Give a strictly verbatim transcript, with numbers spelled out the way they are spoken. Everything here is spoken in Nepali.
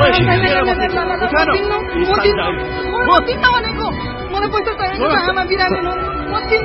म चिन्ता भनेको मलाई पैसा चाहिएको छ आमा बिरामी